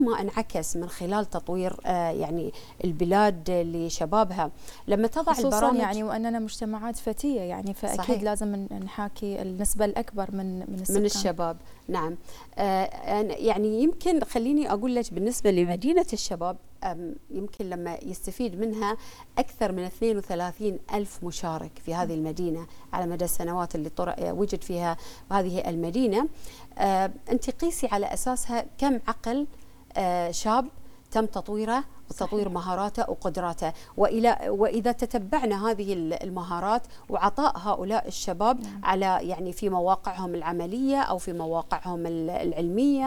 ما انعكس من خلال تطوير يعني البلاد لشبابها لما تضع خصوصاً البرامج. يعني وأننا مجتمعات فتية يعني، فأكيد صحيح. لازم نحاكي النسبة الأكبر من السكان. من الشباب. نعم. يعني يمكن خليني أقول لك بالنسبة لمدينة الشباب، يمكن لما يستفيد منها أكثر من 32 ألف مشارك في هذه المدينة على مدى السنوات اللي وجد فيها هذه المدينة. أنت قيسي على أساسها كم عقل شاب تم تطويره وتطوير مهاراته وقدراته، وإذا تتبعنا هذه المهارات وعطاء هؤلاء الشباب على يعني في مواقعهم العملية أو في مواقعهم العلمية